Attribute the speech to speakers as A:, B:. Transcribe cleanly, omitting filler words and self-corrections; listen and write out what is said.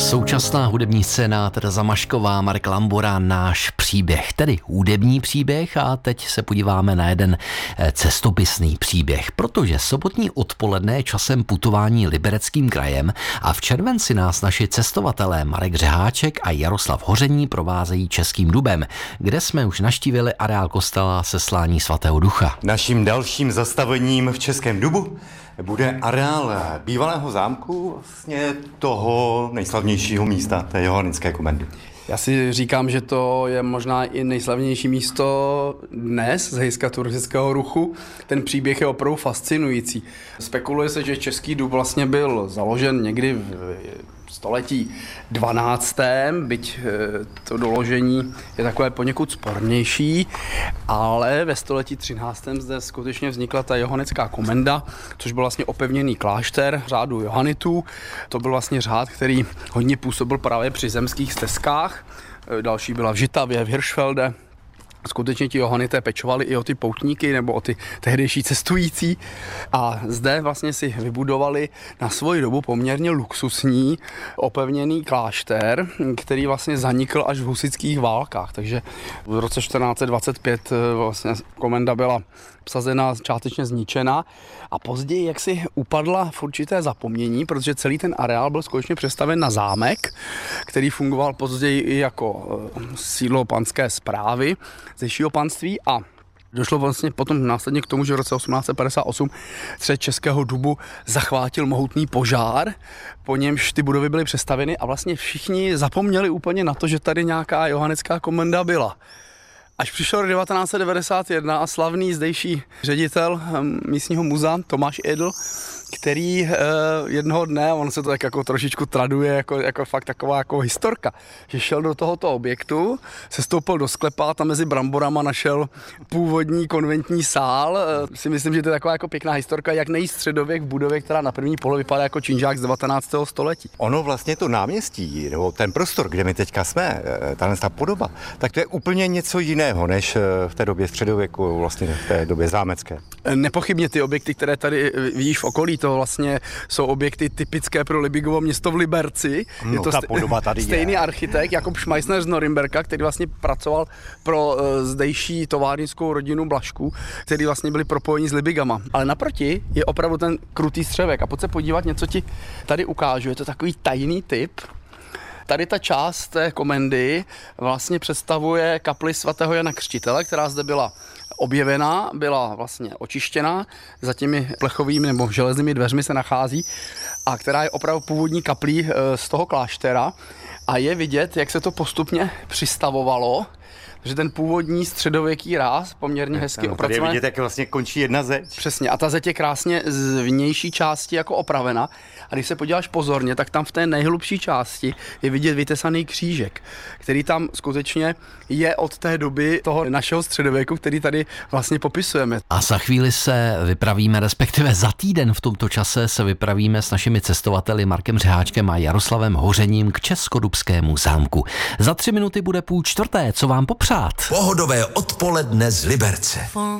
A: Současná hudební scéna, Tereza Mašková, Marek Lambora, náš příběh, tedy hudební příběh, a teď se podíváme na jeden cestopisný příběh, protože sobotní odpoledne je časem putování Libereckým krajem a v červenci nás naši cestovatelé Marek Řeháček a Jaroslav Hoření provázejí Českým Dubem, kde jsme už navštívili areál kostela Seslání svatého Ducha.
B: Naším dalším zastavením v Českém Dubu bude areál bývalého zámku, vlastně toho nejslavnějšího místa, té Johannitské komendy.
C: Já si říkám, že to je možná i nejslavnější místo dnes z hlediska turistického ruchu. Ten příběh je opravdu fascinující. Spekuluje se, že Český Dub vlastně byl založen někdy v století 12. Byť to doložení je takové poněkud spornější, ale ve století 13. zde skutečně vznikla ta Johannitská komenda, což byl vlastně opevněný klášter řádu Johannitů. To byl vlastně řád, který hodně působil právě při zemských stezkách. Další byla v Žitavě, v Hirschfelde. Skutečně ti Johannité pečovali i o ty poutníky nebo o ty tehdejší cestující a zde vlastně si vybudovali na svoji dobu poměrně luxusní opevněný klášter, který vlastně zanikl až v husitských válkách, takže v roce 1425 vlastně komenda byla obsazena, částečně zničena a později jaksi upadla v určité zapomnění, protože celý ten areál byl skutečně přestaven na zámek, který fungoval později i jako sídlo panské správy zdejšího panství a došlo vlastně potom následně k tomu, že v roce 1858 střed Českého Dubu zachvátil mohutný požár, po němž ty budovy byly přestavěny a vlastně všichni zapomněli úplně na to, že tady nějaká Johannitská komenda byla. Až přišel 1991 a slavný zdejší ředitel místního muzea Tomáš Edl, který jednoho dne, on se to tak jako trošičku traduje, jako fakt taková jako historka, že šel do tohoto objektu, sestoupil do sklepa a tam mezi bramborama našel původní konventní sál. Si myslím, že to je taková jako pěkná historka, jak nejít středověk v budově, která na první pohled vypadá jako činžák z 19. století.
B: Ono vlastně to náměstí, nebo ten prostor, kde my teďka jsme, ta podoba, tak to je úplně něco jiného, než v té době středověku, vlastně v té době zámecké.
C: Nepochybně ty objekty, které tady vidíš v okolí, to vlastně jsou objekty typické pro Libigovo město v Liberci.
B: No,
C: je to
B: ta podoba tady
C: stejný
B: je.
C: architekt Jakub Schmeissner z Norimberka, který vlastně pracoval pro zdejší továrnickou rodinu Blažků, který vlastně byli propojeni s Libigama. Ale naproti je opravdu ten krutý střevek a pojď se podívat, něco ti tady ukážu. Je to takový tajný typ. Tady ta část té komendy vlastně představuje kapli svatého Jana Křtitele, která zde byla objevená, byla vlastně očištěná, za těmi plechovými nebo železnými dveřmi se nachází a která je opravdu původní kaplí z toho kláštera a je vidět, jak se to postupně přistavovalo, že ten původní středověký ráz poměrně hezky opracovaný.
B: Tady je vidět, jak vlastně končí jedna zeď.
C: Přesně, a ta zeď je krásně z vnější části jako opravena. A když se podíváš pozorně, tak tam v té nejhlubší části je vidět vytesaný křížek, který tam skutečně je od té doby toho našeho středověku, který tady vlastně popisujeme.
A: A za chvíli se vypravíme, respektive za týden v tomto čase se vypravíme s našimi cestovateli Markem Řeháčkem a Jaroslavem Hořením k Českodubskému zámku. Za 3 minuty bude 3:30, co vám popřát?
D: Pohodové odpoledne z Liberce.